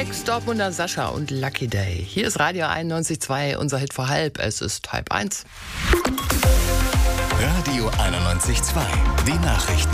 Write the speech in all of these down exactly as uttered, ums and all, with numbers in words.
Ex-Dortmunder Sascha und Lucky Day. Hier ist Radio einundneunzig Komma zwei, unser Hit vor halb. Es ist halb eins. Radio einundneunzig Komma zwei, die Nachrichten.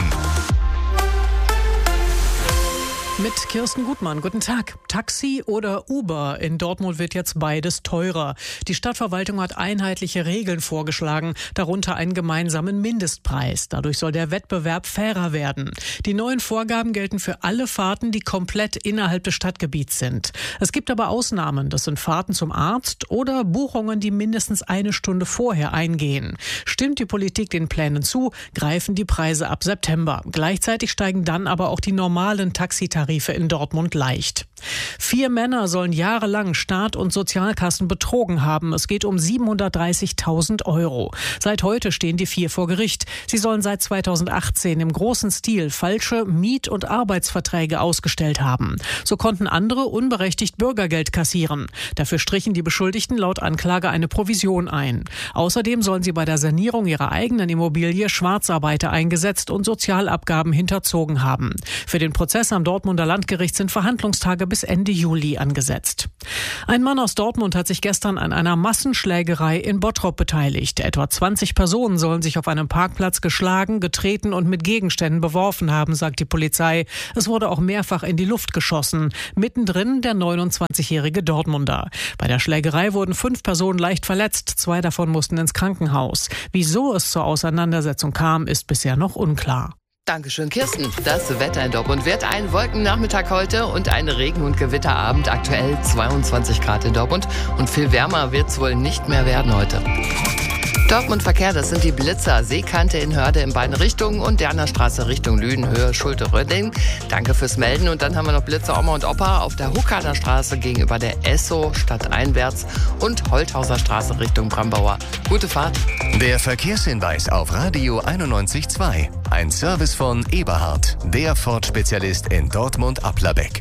Mit Kirsten Gutmann. Guten Tag. Taxi oder Uber? In Dortmund wird jetzt beides teurer. Die Stadtverwaltung hat einheitliche Regeln vorgeschlagen, darunter einen gemeinsamen Mindestpreis. Dadurch soll der Wettbewerb fairer werden. Die neuen Vorgaben gelten für alle Fahrten, die komplett innerhalb des Stadtgebiets sind. Es gibt aber Ausnahmen. Das sind Fahrten zum Arzt oder Buchungen, die mindestens eine Stunde vorher eingehen. Stimmt die Politik den Plänen zu, greifen die Preise ab September. Gleichzeitig steigen dann aber auch die normalen Taxitarife in Dortmund leicht. Vier Männer sollen jahrelang Staat und Sozialkassen betrogen haben. Es geht um siebenhundertdreißigtausend Euro. Seit heute stehen die vier vor Gericht. Sie sollen seit zweitausendachtzehn im großen Stil falsche Miet- und Arbeitsverträge ausgestellt haben. So konnten andere unberechtigt Bürgergeld kassieren. Dafür strichen die Beschuldigten laut Anklage eine Provision ein. Außerdem sollen sie bei der Sanierung ihrer eigenen Immobilie Schwarzarbeiter eingesetzt und Sozialabgaben hinterzogen haben. Für den Prozess am Dortmunder Landgericht sind Verhandlungstage bis Ende Juli angesetzt. Ein Mann aus Dortmund hat sich gestern an einer Massenschlägerei in Bottrop beteiligt. Etwa zwanzig Personen sollen sich auf einem Parkplatz geschlagen, getreten und mit Gegenständen beworfen haben, sagt die Polizei. Es wurde auch mehrfach in die Luft geschossen. Mittendrin der neunundzwanzigjährige Dortmunder. Bei der Schlägerei wurden fünf Personen leicht verletzt. Zwei davon mussten ins Krankenhaus. Wieso es zur Auseinandersetzung kam, ist bisher noch unklar. Dankeschön, Kirsten. Das Wetter in Dortmund wird ein Wolkennachmittag heute und ein Regen- und Gewitterabend. Aktuell zweiundzwanzig Grad in Dortmund und viel wärmer wird es wohl nicht mehr werden heute. Dortmund Verkehr, das sind die Blitzer. Seekante in Hörde in beiden Richtungen und Derner Straße Richtung Lüden, Höhe Schulte-Röding. Danke fürs Melden. Und dann haben wir noch Blitzer Oma und Opa auf der Huckader Straße gegenüber der Esso stadteinwärts und Holthauser Straße Richtung Brambauer. Gute Fahrt. Der Verkehrshinweis auf Radio einundneunzig Komma zwei. Ein Service von Eberhard, der Ford-Spezialist in Dortmund-Applerbeck.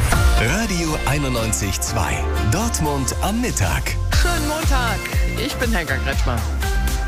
Radio einundneunzig Komma zwei. Dortmund am Mittag. Schönen Montag. Ich bin Helga Kretschmer.